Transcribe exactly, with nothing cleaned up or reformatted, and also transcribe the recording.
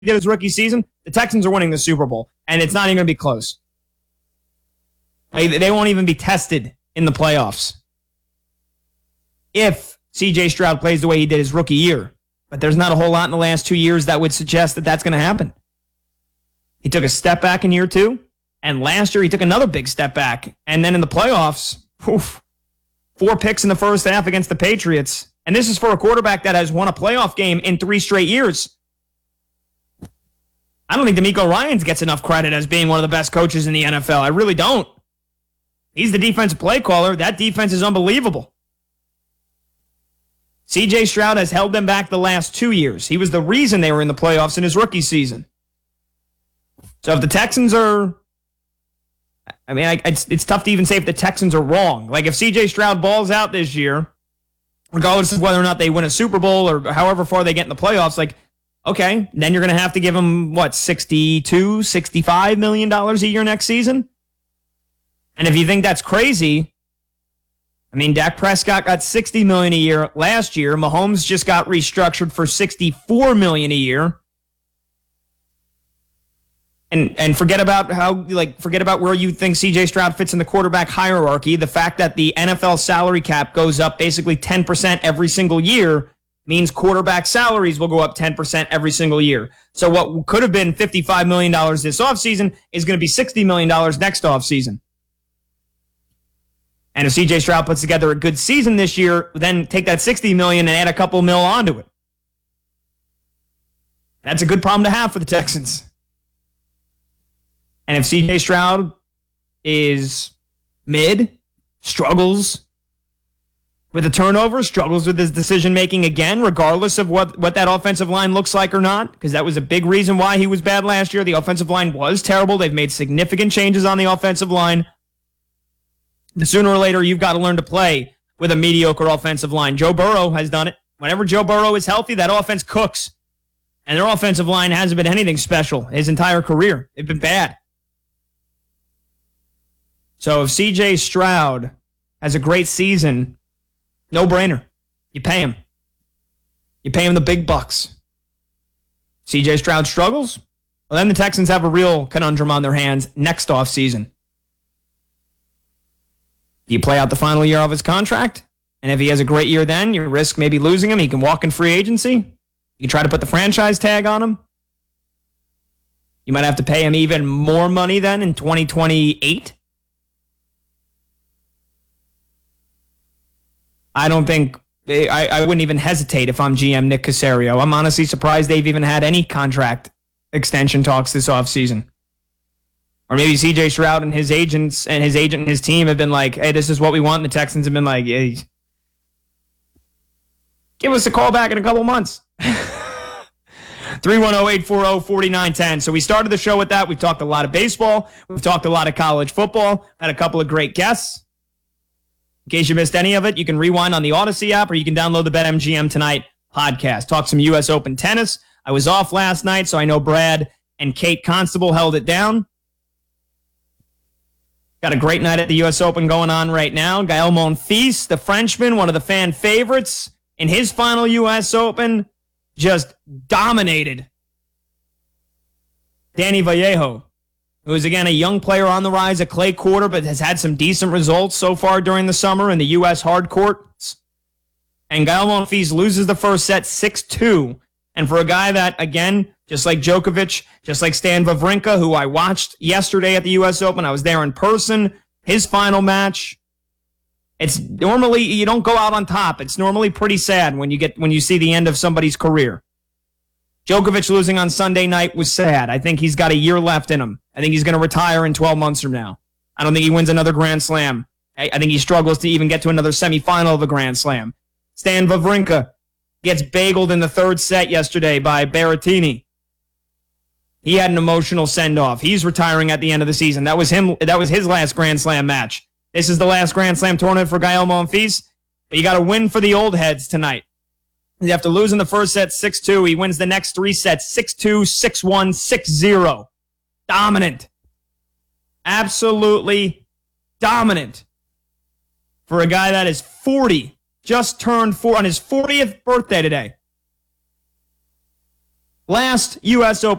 did his rookie season, the Texans are winning the Super Bowl, and it's not even going to be close. They won't even be tested in the playoffs if C J Stroud plays the way he did his rookie year. But there's not a whole lot in the last two years that would suggest that that's going to happen. He took a step back in year two, and last year he took another big step back. And then in the playoffs, oof, four picks in the first half against the Patriots. And this is for a quarterback that has won a playoff game in three straight years. I don't think DeMeco Ryans gets enough credit as being one of the best coaches in the N F L. I really don't. He's the defensive play caller. That defense is unbelievable. C J Stroud has held them back the last two years. He was the reason they were in the playoffs in his rookie season. So if the Texans are... I mean, I, it's, it's tough to even say if the Texans are wrong. Like, if C J Stroud balls out this year, regardless of whether or not they win a Super Bowl or however far they get in the playoffs, like, okay, then you're going to have to give him, what, sixty-two, sixty-five million dollars a year next season? And if you think that's crazy, I mean, Dak Prescott got sixty million dollars a year last year. Mahomes just got restructured for sixty-four million dollars a year. And and forget about how, like, forget about where you think C J Stroud fits in the quarterback hierarchy. The fact that the N F L salary cap goes up basically ten percent every single year means quarterback salaries will go up ten percent every single year. So what could have been fifty-five million dollars this offseason is going to be sixty million dollars next offseason. And if C J Stroud puts together a good season this year, then take that sixty million dollars and add a couple mil onto it. That's a good problem to have for the Texans. And if C J Stroud is mid, struggles with the turnover, struggles with his decision-making again, regardless of what, what that offensive line looks like or not, because that was a big reason why he was bad last year. The offensive line was terrible. They've made significant changes on the offensive line. Sooner or later, you've got to learn to play with a mediocre offensive line. Joe Burrow has done it. Whenever Joe Burrow is healthy, that offense cooks. And their offensive line hasn't been anything special his entire career. They've been bad. So if C J Stroud has a great season, no brainer. You pay him. You pay him the big bucks. C J Stroud struggles? Well, then the Texans have a real conundrum on their hands next offseason. Do you play out the final year of his contract? And if he has a great year then, you risk maybe losing him. He can walk in free agency. You can try to put the franchise tag on him. You might have to pay him even more money then in twenty twenty-eight. I don't think, I, I wouldn't even hesitate if I'm G M Nick Caserio. I'm honestly surprised they've even had any contract extension talks this offseason. Or maybe C J Stroud and his agents and his agent and his team have been like, hey, this is what we want. And the Texans have been like, hey, give us a call back in a couple months. three one zero, eight four zero, four nine one zero. So we started the show with that. We've talked a lot of baseball. We've talked a lot of college football. Had a couple of great guests. In case you missed any of it, you can rewind on the Odyssey app or you can download the BetMGM Tonight podcast. Talk some U S Open tennis. I was off last night, so I know Brad and Kate Constable held it down. Got a great night at the U S Open going on right now. Gael Monfils, the Frenchman, one of the fan favorites, in his final U S Open, just dominated Danny Vallejo, who is, again, a young player on the rise, a clay courter, but has had some decent results so far during the summer in the U S hard courts. And Gael Monfils loses the first set six two. And for a guy that, again, just like Djokovic, just like Stan Wawrinka, who I watched yesterday at the U S Open, I was there in person, his final match, it's normally, you don't go out on top. It's normally pretty sad when you get when you see the end of somebody's career. Djokovic losing on Sunday night was sad. I think he's got a year left in him. I think he's going to retire in twelve months from now. I don't think he wins another Grand Slam. I, I think he struggles to even get to another semifinal of a Grand Slam. Stan Wawrinka gets bageled in the third set yesterday by Berrettini. He had an emotional send-off. He's retiring at the end of the season. That was him. That was his last Grand Slam match. This is the last Grand Slam tournament for Gael Monfils. But you got to win for the old heads tonight. You have to lose in the first set six two. He wins the next three sets six two, six one, six zero. Dominant. Absolutely dominant. For a guy that is forty. Just turned four on his fortieth birthday today. Last U S Open